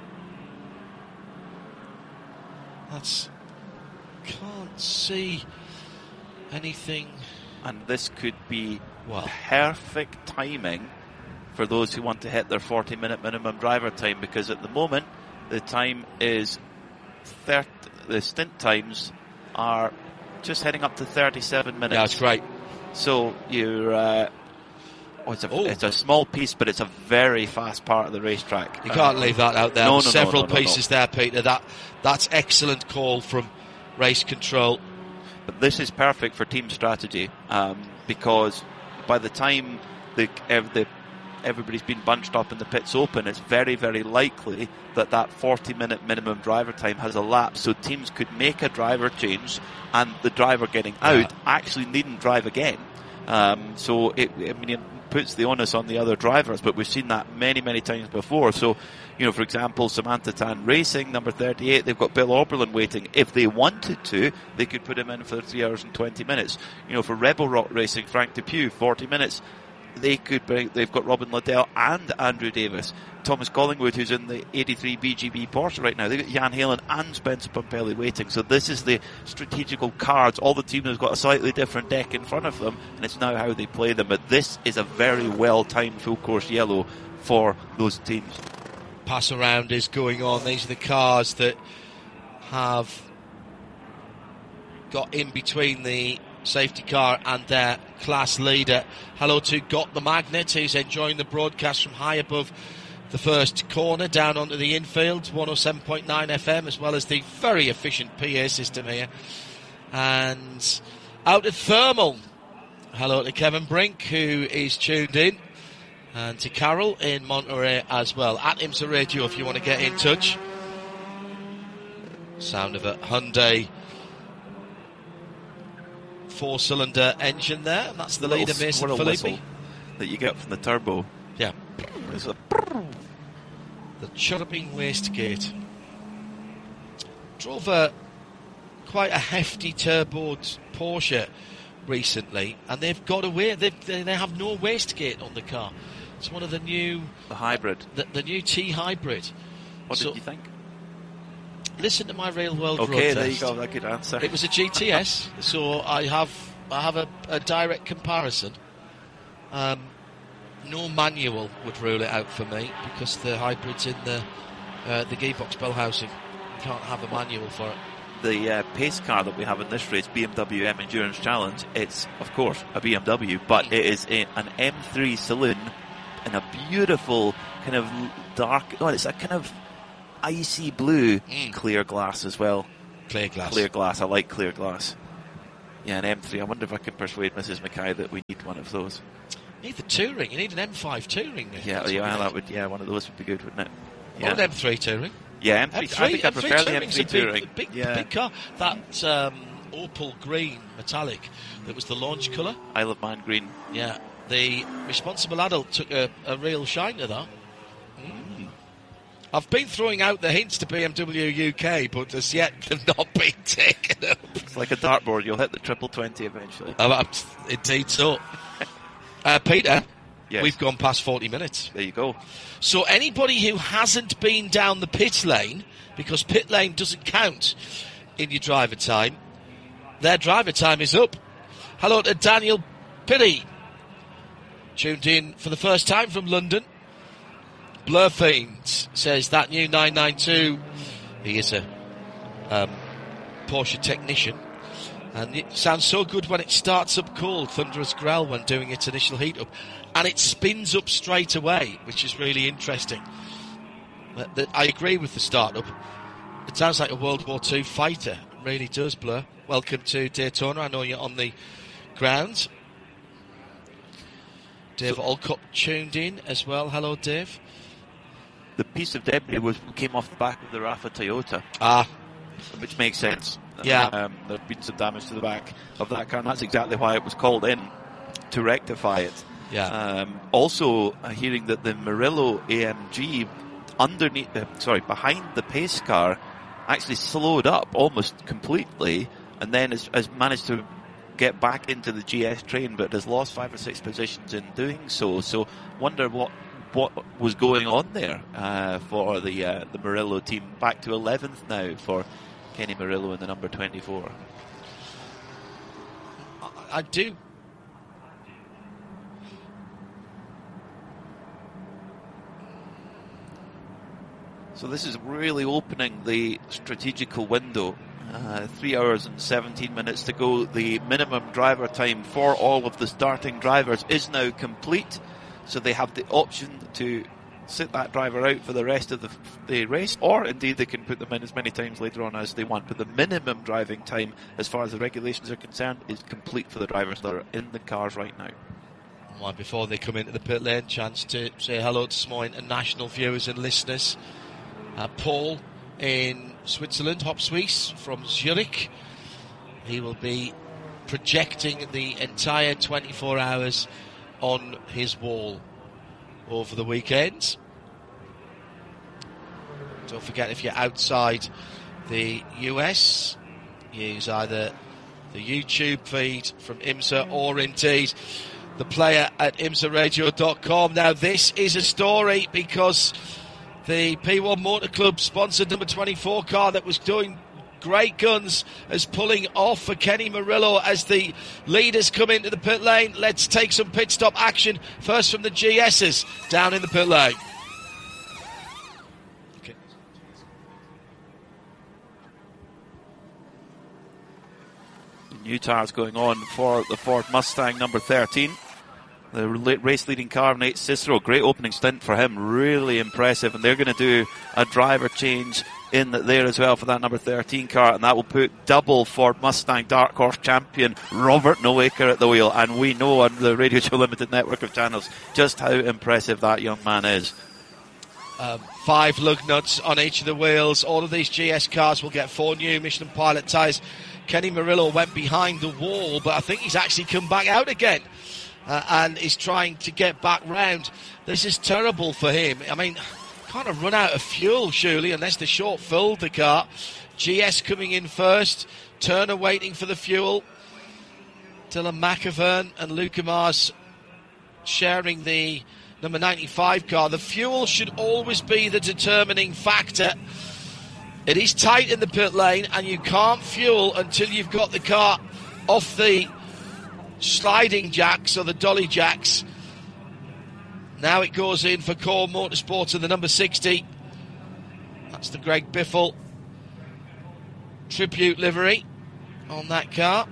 Can't see anything. And this could be perfect timing for those who want to hit their 40-minute minimum driver time, because at the moment the time is the stint times are just heading up to 37 minutes. Yeah, that's right. So you're it's a small piece, but it's a very fast part of the racetrack. You can't leave that out there. No, Several pieces there, Peter. That's excellent call from race control. But this is perfect for team strategy, because by the time everybody's been bunched up and the pit's open, it's very, very likely that 40-minute minimum driver time has elapsed. So teams could make a driver change, and the driver getting out actually needn't drive again. So it puts the onus on the other drivers, but we've seen that many, many times before. So, for example, Samantha Tan Racing, number 38, they've got Bill Oberlin waiting. If they wanted to, they could put him in for 3 hours and 20 minutes. For Rebel Rock Racing, Frank Depew, 40 minutes. They've got Robin Liddell and Andrew Davis. Thomas Collingwood, who's in the 83 BGB Porsche right now. They've got Jan Halen and Spencer Pompelli waiting. So this is the strategical cards. All the teams have got a slightly different deck in front of them, and it's now how they play them. But this is a very well-timed full course yellow for those teams. Pass around is going on. These are the cars that have got in between the safety car and their class leader. Hello to Got the Magnet, who's enjoying the broadcast from high above the first corner down onto the infield, 107.9 FM, as well as the very efficient PA system here. And out at Thermal, hello to Kevin Brink, who is tuned in, and to Carol in Monterey as well. At IMSA Radio if you want to get in touch. Sound of a Hyundai 4-cylinder engine there, and that's the leader, Mason Filippi. That you get from the turbo. Yeah. It's the chirping wastegate. Drove quite a hefty turboed Porsche recently, and they've got away. They have no wastegate on the car. It's one of the new... The hybrid. The new T-hybrid. What did you think? Listen to my Real World road Okay, test. there you go. That good answer. It was a GTS, so I have a direct comparison. No manual would rule it out for me, because the hybrid's in the gearbox bell housing. You can't have a manual for it. The pace car that we have in this race, BMW M Endurance Challenge, it's of course a BMW, but it is an M3 saloon in a beautiful kind of dark. No, it's a kind of icy blue clear glass as well. Clear glass. Clear glass. I like clear glass. Yeah, an M3. I wonder if I can persuade Mrs. Mackay that we need one of those. You need the touring. You need an M5 touring. Yeah, one of those would be good, wouldn't it? Yeah. Or an M3 touring. Yeah, M3. I think I prefer the M3 touring. Big car. That opal green metallic that was the launch colour. Isle of Man green. Yeah. The responsible adult took a real shine to that. I've been throwing out the hints to BMW UK, but as yet they've not been taken up. It's like a dartboard. You'll hit the 2020 eventually. Indeed so. Peter, yes. We've gone past 40 minutes. There you go. So anybody who hasn't been down the pit lane, because pit lane doesn't count in your driver time, their driver time is up. Hello to Daniel Pitty. Tuned in for the first time from London. Blurfiend says that new 992, he is a Porsche technician, and it sounds so good when it starts up cold, thunderous growl when doing its initial heat up, and it spins up straight away, which is really interesting. I agree with the start up. It sounds like a World War II fighter. It really does, Blur. Welcome to Daytona. I know you're on the ground. Dave Alcott tuned in as well. Hello, Dave. The piece of debris came off the back of the Rafa Toyota. Which makes sense. Yeah. There's been some damage to the back of that car, and that's exactly why it was called in, to rectify it. Yeah. Also, hearing that the Murillo AMG behind the pace car actually slowed up almost completely, and then has managed to get back into the GS train, but has lost 5 or 6 positions in doing so. So, wonder what was going on there for the Murillo team. Back to 11th now for Kenny Murillo in the number 24. I do. So this is really opening the strategical window. 3 hours and 17 minutes to go. The minimum driver time for all of the starting drivers is now complete. So they have the option to sit that driver out for the rest of the race, or indeed they can put them in as many times later on as they want. But the minimum driving time, as far as the regulations are concerned, is complete for the drivers that are in the cars right now. Well, before they come into the pit lane, chance to say hello to some more international viewers and listeners. Paul in Switzerland, Hop Suisse from Zurich. He will be projecting the entire 24 hours on his wall over the weekend. Don't forget, if you're outside the US, use either the YouTube feed from IMSA or indeed the player at IMSARadio.com. Now, this is a story because the P1 Motor Club sponsored number 24 car that was doing great guns as pulling off for Kenny Murillo as the leaders come into the pit lane. Let's take some pit stop action first from the GS's down in the pit lane. Okay. New tires going on for the Ford Mustang number 13. The race-leading car, Nate Cicero, great opening stint for him, really impressive. And they're going to do a driver change in there as well for that number 13 car, and that will put double Ford Mustang Dark Horse champion Robert Nowaker at the wheel. And we know on the Radio Show Limited network of channels just how impressive that young man is. 5 lug nuts on each of the wheels. All of these GS cars will get 4 new Michelin Pilot tyres. Kenny Murillo went behind the wall, but I think he's actually come back out again. And is trying to get back round. This is terrible for him. I mean, kind of run out of fuel, surely, unless they short-filled the car. GS coming in first. Turner waiting for the fuel. Dylan McAvern and Luca Mars sharing the number 95 car. The fuel should always be the determining factor. It is tight in the pit lane, and you can't fuel until you've got the car off the sliding jacks or the dolly jacks. Now it goes in for Core Motorsports and the number 60. That's the Greg Biffle tribute livery on that car.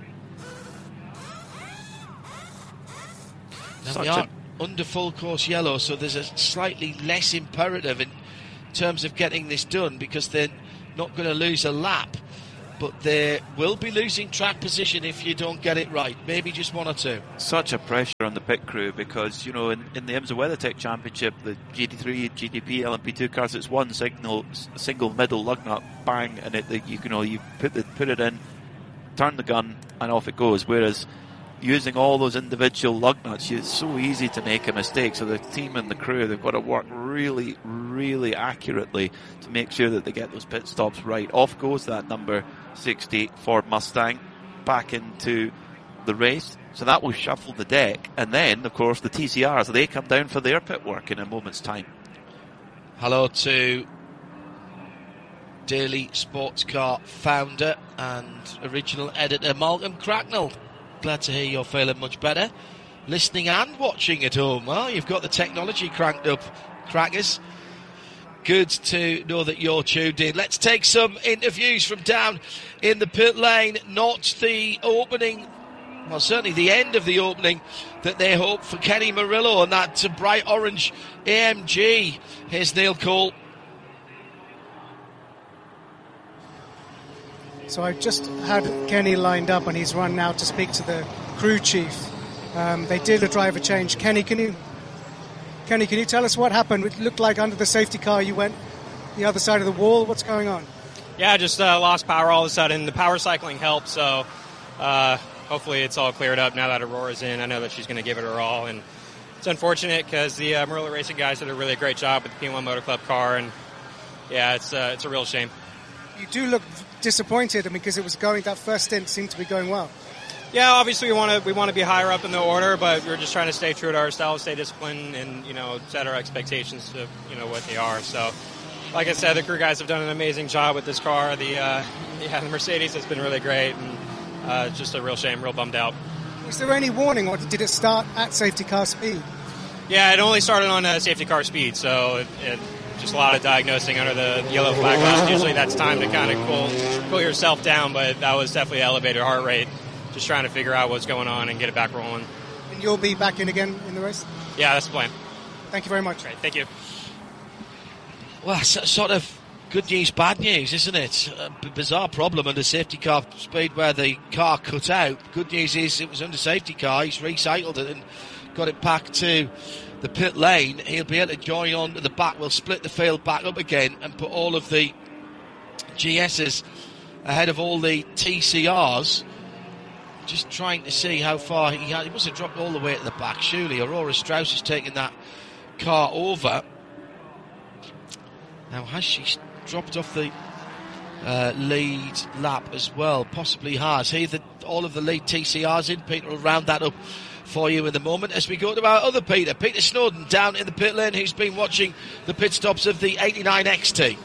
Now we are under full course yellow, so there's a slightly less imperative in terms of getting this done because they're not going to lose a lap. but they will be losing track position if you don't get it right. Maybe just 1 or 2. Such a pressure on the pit crew because, in the IMSA WeatherTech Championship, the GT3, GTP, LMP2 cars, it's one single middle lug nut, bang, and you put it in, turn the gun, and off it goes. Whereas using all those individual lug nuts, it's so easy to make a mistake. So the team and the crew, they've got to work really, really accurately to make sure that they get those pit stops right. Off goes that number 60 Ford Mustang back into the race. So that will shuffle the deck. And then, of course, the TCRs, they come down for their pit work in a moment's time. Hello to Daily Sports Car founder and original editor Malcolm Cracknell. Glad to hear you're feeling much better. Listening and watching at home. Well, you've got the technology cranked up, crackers. Good to know that you're tuned in. Let's take some interviews from down in the pit lane. Not the opening, well, certainly the end of the opening that they hope for Kenny Murillo and that bright orange AMG. Here's Neil Cole. So I've just had Kenny lined up and he's run now to speak to the crew chief. They did a driver change. Kenny, can you tell us what happened? It looked like under the safety car you went the other side of the wall. What's going on? Yeah, just lost power all of a sudden. The power cycling helped, so hopefully it's all cleared up now that Aurora's in. I know that she's going to give it her all, and it's unfortunate because the Murillo Racing guys did a really great job with the P1 Motor Club car, and yeah, it's a real shame. You do look disappointed, because it was that first stint seemed to be going well. Yeah, obviously we want to be higher up in the order, but we're just trying to stay true to ourselves, stay disciplined, and set our expectations to what they are. So, like I said, the crew guys have done an amazing job with this car. The Mercedes has been really great, and it's just a real shame, real bummed out. Was there any warning, or did it start at safety car speed? Yeah, it only started on safety car speed, so it just a lot of diagnosing under the yellow flag lights. Usually that's time to kind of cool yourself down, but that was definitely elevated heart rate. Just trying to figure out what's going on and get it back rolling. And you'll be back in again in the race? Yeah, that's the plan. Thank you very much. Great, thank you. Well, sort of good news, bad news, isn't it? A bizarre problem under safety car speed where the car cut out. Good news is it was under safety car. He's recycled it and got it back to the pit lane. He'll be able to join on to the back. We'll split the field back up again and put all of the GSs ahead of all the TCRs. Just trying to see how far he must have dropped all the way at the back. Surely Aurora Strauss has taken that car over. Now, has she dropped off the lead lap as well? Possibly has. Here, all of the lead TCRs in. Peter will round that up for you in the moment as we go to our other Peter Snowden, down in the pit lane, who's been watching the pit stops of the 89 XT.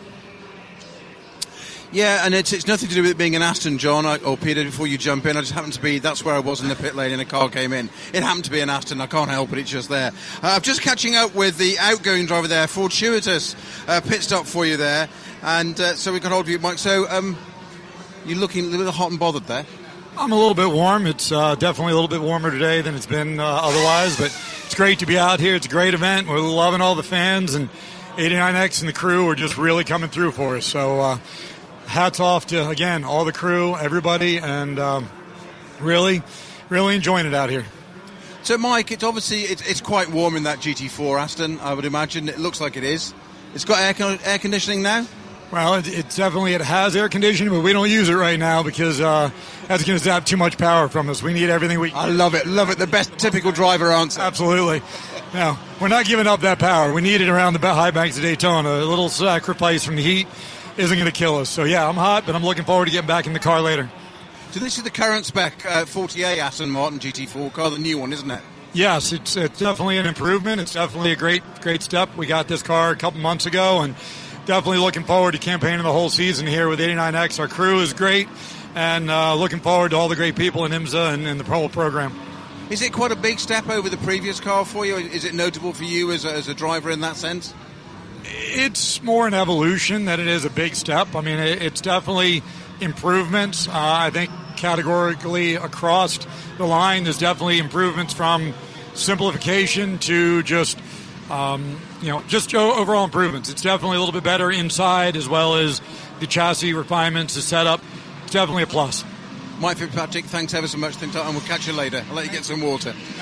Yeah, and it's nothing to do with it being an Aston, John, or Peter, before you jump in. I just happened to be, that's where I was in the pit lane and a car came in. It happened to be an Aston, I can't help it, it's just there. I'm just catching up with the outgoing driver there, fortuitous pit stop for you there. And so we got hold of you, Mike. So you're looking a little hot and bothered there. I'm a little bit warm. It's definitely a little bit warmer today than it's been otherwise, but it's great to be out here. It's a great event. We're loving all the fans, and 89X and the crew are just really coming through for us. So hats off to, again, all the crew, everybody, and really, really enjoying it out here. So, Mike, it's obviously it's quite warm in that GT4 Aston, I would imagine. It looks like it is. It's got air conditioning now? Well, it definitely has air conditioning, but we don't use it right now because that's going to zap too much power from us. We need everything we can. I love it. The best typical driver answer. Absolutely. Now, we're not giving up that power. We need it around the high banks of Daytona. A little sacrifice from the heat isn't going to kill us. So, yeah, I'm hot, but I'm looking forward to getting back in the car later. So this is the current spec 48 Aston Martin GT4 car, the new one, isn't it? Yes, it's definitely an improvement. It's definitely a great step. We got this car a couple months ago, and definitely looking forward to campaigning the whole season here with 89X. Our crew is great, and looking forward to all the great people in IMSA and the whole program. Is it quite a big step over the previous car for you? Is it notable for you as a driver in that sense? It's more an evolution than it is a big step. I mean, it's definitely improvements. I think categorically across the line, there's definitely improvements from simplification to just overall improvements. It's definitely a little bit better inside, as well as the chassis refinements, the setup. it's definitely a plus. Mike Fitzpatrick, thanks ever so much, and we'll catch you later. I'll let you get some water.